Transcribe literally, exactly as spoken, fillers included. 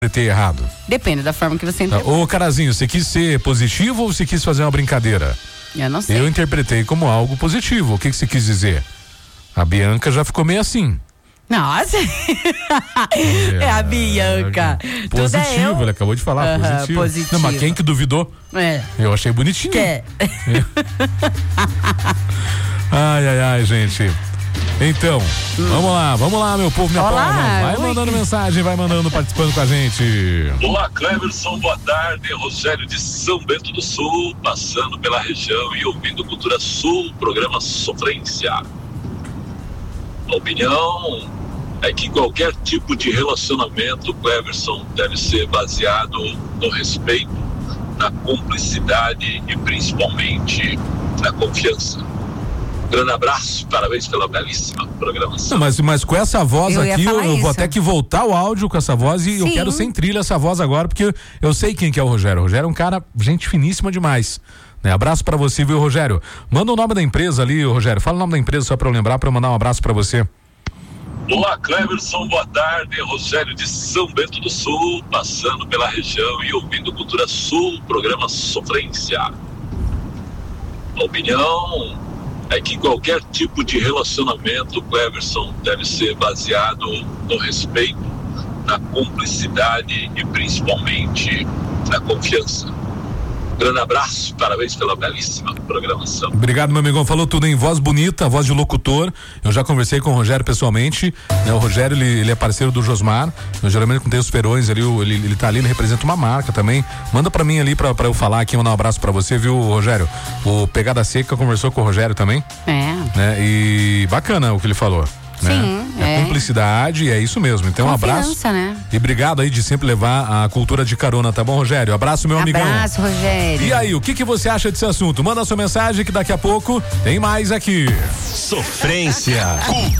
interpretei errado? Depende da forma que você interpreta. Ô, Carazinho, você quis ser positivo ou você quis fazer uma brincadeira? Eu não sei. Eu interpretei como algo positivo. O que, que você quis dizer? A Bianca já ficou meio assim. Nossa! É, é a Bianca. Positivo, Tudo é eu. ele acabou de falar, Uhum, positivo. positivo. Não, mas quem que duvidou? É. Eu achei bonitinho. Quer. É. Ai, ai, ai, gente. Então, hum. vamos lá, vamos lá, meu povo, minha Olá, palma. Vai oi. mandando mensagem, vai mandando, participando com a gente. Olá, Cleverson, boa tarde. Rogério de São Bento do Sul, passando pela região e ouvindo Cultura Sul, programa Sofrência. A opinião é que qualquer tipo de relacionamento, Cleverson, deve ser baseado no respeito, na cumplicidade e principalmente na confiança. Grande abraço, parabéns pela belíssima programação. Não, mas, mas com essa voz Eu aqui, eu, eu vou isso. até que voltar o áudio com essa voz e Sim. eu quero sem trilha essa voz agora, porque eu, eu sei quem que é o Rogério. O Rogério é um cara, gente finíssima demais. Né? Abraço pra você, viu, Rogério? Manda o nome da empresa ali, Rogério. Fala o nome da empresa só pra eu lembrar, pra eu mandar um abraço pra você. Olá, Cleverson, boa tarde. Rogério de São Bento do Sul, passando pela região e ouvindo Cultura Sul, programa Sofrência. A opinião é que qualquer tipo de relacionamento, Cleverson, deve ser baseado no respeito, na cumplicidade e principalmente na confiança. Grande abraço, parabéns pela belíssima programação. Obrigado, meu amigão, falou tudo em voz bonita, voz de locutor. Eu já conversei com o Rogério pessoalmente, né? O Rogério, ele, ele é parceiro do Josmar. Eu geralmente quando tem os Ferões ali, ele, ele tá ali, ele representa uma marca também. Manda pra mim ali pra, pra eu falar aqui, mandar um abraço pra você, viu, Rogério? O Pegada Seca conversou com o Rogério também. É. Né? E bacana o que ele falou. Sim, né? É, é. Cumplicidade, é isso mesmo. Então, um abraço. Confiança, né? E obrigado aí de sempre levar a cultura de carona, tá bom, Rogério? Abraço, meu amigão. Abraço, Rogério. E aí, o que que você acha desse assunto? Manda sua mensagem que daqui a pouco tem mais aqui. Sofrência. Cultura.